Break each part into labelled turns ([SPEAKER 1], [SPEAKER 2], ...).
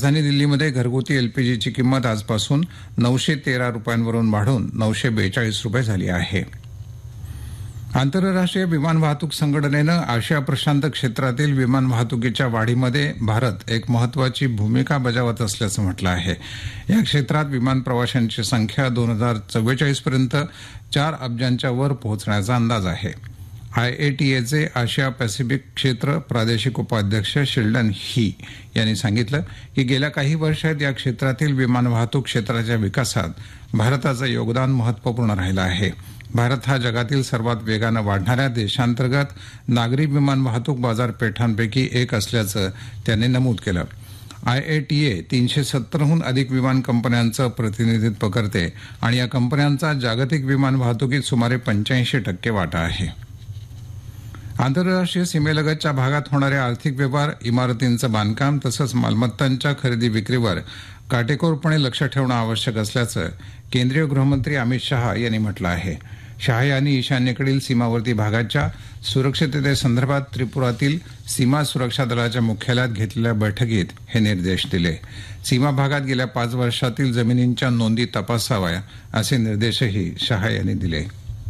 [SPEAKER 1] राजधानी दिल्लीमध्ये घरगुती एलपीजीची किंमत आजपासून 913 रुपयांवरून वाढून 942 रुपये झाली आहे. आंतरराष्ट्रीय विमान वाहतूक संघटनेनं आशिया प्रशांत क्षेत्रातील विमान वाहतुकीच्या वाढीमध्ये भारत एक महत्वाची भूमिका बजावत असल्याचं म्हटलं आहे. या क्षेत्रात विमान प्रवाशांची संख्या 2044 पर्यंत 4 अब्जांच्या वर पोहोचण्याचा अंदाज आहे. IATAचे आशिया पॅसिफिक क्षेत्र प्रादेशिक उपाध्यक्ष शिल्डन ही यांनी सांगितलं की गेल्या काही वर्षात या क्षेत्रातील विमान वाहतूक क्षेत्राच्या विकासात भारताचं योगदान महत्वपूर्ण राहिलं आहे. भारत हा जगातील सर्वात वेगानं वाढणाऱ्या देशांतर्गत नागरी विमान वाहतूक बाजारपेठांपैकी एक असल्याचं त्यांनी नमूद केलं. IATA 370हून अधिक विमान कंपन्यांचं प्रतिनिधित्व करते आणि या कंपन्यांचा जागतिक विमान वाहतुकीत सुमारे 85% वाटा आहे. आंतरराष्ट्रीय सीमेलगतच्या भागात होणारे आर्थिक व्यवहार, इमारतींचं बांधकाम तसंच मालमत्तांच्या खरेदी विक्रीवर काटेकोरपणे लक्ष ठेवणं आवश्यक असल्याचं केंद्रीय गृहमंत्री अमित शहा यांनी म्हटलं आहे. शहा यांनी ईशान्येकडील सीमावर्ती भागाच्या सुरक्षिततेसंदर्भात त्रिपुरातील सीमा सुरक्षा दलाच्या मुख्यालयात घेतलेल्या बैठकीत हे निर्देश दिले. सीमा भागात गेल्या 5 वर्षातील जमिनींच्या नोंदी तपासाव्या असे निर्देशही शहा यांनी दिले.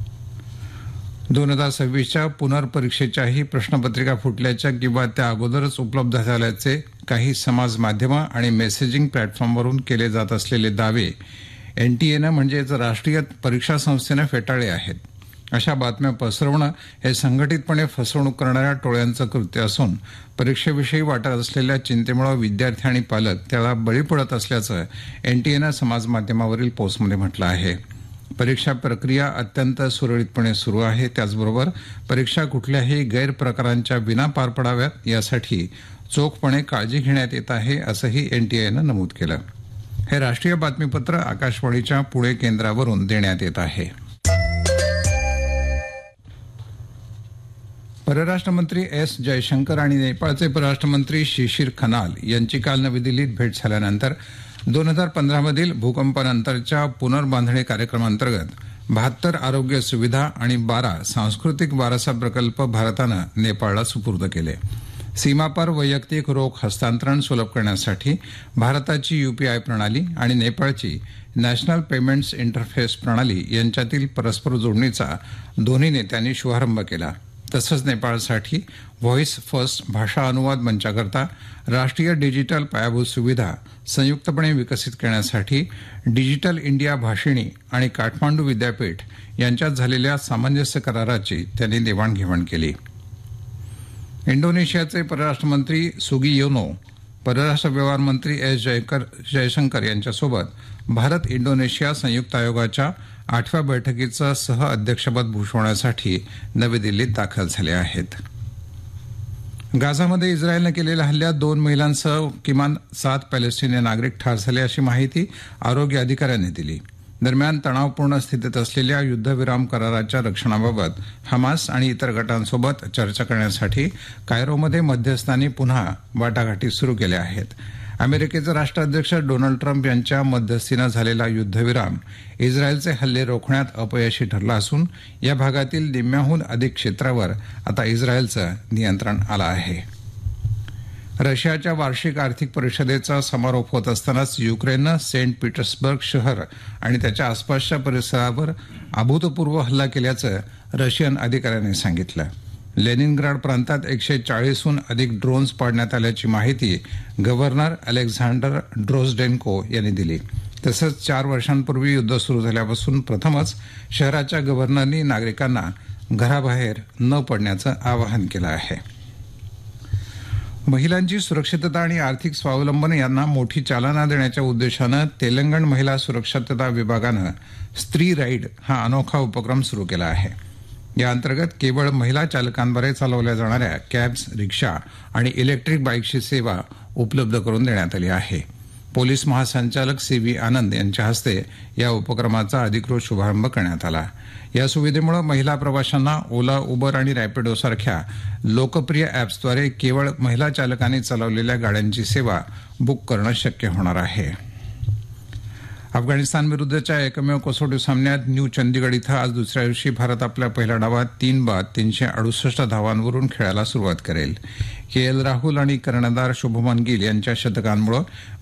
[SPEAKER 1] 2026च्या पुनर्परीक्षेच्याही प्रश्नपत्रिका फुटल्याच्या किंवा त्या अगोदरच उपलब्ध झाल्याचे काही समाज माध्यमं आणि मेसेजिंग प्लॅटफॉर्मवरून केले जात असलेले दावे NTAनं म्हणजेच राष्ट्रीय परीक्षा संस्थेनं फेटाळले आहेत. अशा बातम्या पसरवणं हे संघटितपणे फसवणूक करणाऱ्या टोळ्यांचं कृत्य असून परीक्षेविषयी वाटत असलेल्या चिंतेमुळे विद्यार्थी आणि पालक त्याला बळी पडत असल्याचं NTAनं समाजमाध्यमावरील पोस्टमध्ये म्हटलं आहे. परीक्षा प्रक्रिया अत्यंत सुरळीतपणे सुरू आहे. त्याचबरोबर परीक्षा कुठल्याही गैरप्रकारांच्या विना पार पडाव्यात यासाठी चोखपणे काळजी घेण्यात येत आहे असंही NTAनं नमूद केलं. हे राष्ट्रीय बातमीपत्र आकाशवाणीच्या पुणे केंद्रावरून देण्यात येत आहे. परराष्ट्र मंत्री S जयशंकर आणि नेपाळचे परराष्ट्रमंत्री शिशिर खनाल यांची काल नवी दिल्लीत भेट झाल्यानंतर 2015मधील भूकंपानंतरच्या पुनर्बांधणी कार्यक्रमांतर्गत 72 आरोग्य सुविधा आणि 12 सांस्कृतिक वारसा प्रकल्प भारतानं नेपाळला सुपूर्द केले. सीमापार वैयक्तिक रोख हस्तांतरण सुलभ करण्यासाठी भारताची UPI प्रणाली आणि नेपाळची नॅशनल पेमेंट्स इंटरफेस प्रणाली यांच्यातील परस्पर जोडणीचा दोन्ही नेत्यांनी शुभारंभ केला. तसंच नेपाळसाठी व्हॉइस फर्स्ट भाषा अनुवाद मंचाकरता राष्ट्रीय डिजिटल पायाभूत सुविधा संयुक्तपणे विकसित करण्यासाठी डिजिटल इंडिया भाषिणी आणि काठमांडू विद्यापीठ यांच्यात झालेल्या सामंजस्य कराराची त्यांनी देवाणघेवाण केली. इंडोनेशियाचे परराष्ट्रमंत्री सुगियोनो, परराष्ट्र व्यवहार मंत्री S जयशंकर यांच्यासोबत भारत इंडोनेशिया संयुक्त आयोगाच्या 8व्या बैठकीचं सह अध्यक्षपद भूषवण्यासाठी नवी दिल्लीत दाखल झाले आहेत. गाझामध्ये इस्रायलनं केलेल्या हल्ल्यात 2 महिलांसह किमान 7 पॅलेस्टिनी नागरिक ठार झाले अशी माहिती आरोग्य अधिकाऱ्यांनी दिली. दरम्यान तणावपूर्ण स्थितीत असलेल्या युद्धविराम कराराच्या रक्षणाबाबत हमास आणि इतर गटांसोबत चर्चा करण्यासाठी कायरोमध्ये मध्यस्थांनी पुन्हा वाटाघाटी सुरू केल्या आहेत. अमेरिकेचे राष्ट्राध्यक्ष डोनाल्ड ट्रम्प यांच्या मध्यस्थीनं झालेला युद्धविराम इस्रायलचे हल्ले रोखण्यात अपयशी ठरला असून या भागातील निम्म्याहून अधिक क्षेत्रावर आता इस्रायलचं नियंत्रण आलं आहे. रशियाच्या वार्षिक आर्थिक परिषदेचा समारोप होत असतानाच युक्रेननं सेंट पीटर्सबर्ग शहर आणि त्याच्या आसपासच्या परिसरावर अभूतपूर्व हल्ला केल्याचं रशियन अधिकाऱ्यांनी सांगितलं. लेनिनग्राड प्रांतात 140हून अधिक ड्रोन्स पाडण्यात आल्याची माहिती गव्हर्नर अलेक्झांडर ड्रोजडेन्को यांनी दिली. तसंच 4 वर्षांपूर्वी युद्ध सुरू झाल्यापासून प्रथमच शहराच्या गव्हर्नरनी नागरिकांना घराबाहेर न पडण्याचं आवाहन केलं आहे. महिलांची सुरक्षितता आणि आर्थिक स्वावलंबन यांना मोठी चालना देण्याच्या उद्देशानं तेलंगण महिला सुरक्षितता विभागानं स्त्री राईड हा अनोखा उपक्रम सुरू केला आहे. या अंतर्गत केवळ महिला चालकांद्वारे चालवल्या जाणाऱ्या कॅब्स, रिक्षा आणि इलेक्ट्रिक बाईकची सेवा उपलब्ध करून देण्यात आली आहे. पोलीस महासंचालक CV आनंद यांच्या हस्ते या उपक्रमाचा अधिकृत शुभारंभ करण्यात आला. या सुविधेमुळे महिला प्रवाशांना ओला, उबर आणि रॅपिडोसारख्या लोकप्रिय ॲप्सद्वारे केवळ महिला चालकांनी चालवलेल्या गाड्यांची सेवा बुक करणं शक्य होणार आहे. अफगाणिस्तानविरुद्धच्या एकमेव कसोटी सामन्यात न्यू चंदीगड इथं आज दुसऱ्या दिवशी भारत आपल्या पहिल्या डावात 3 बाद 368 धावांवरून खेळायला सुरुवात करेल. KL राहुल आणि कर्णधार शुभमन गिल यांच्या शतकांमुळे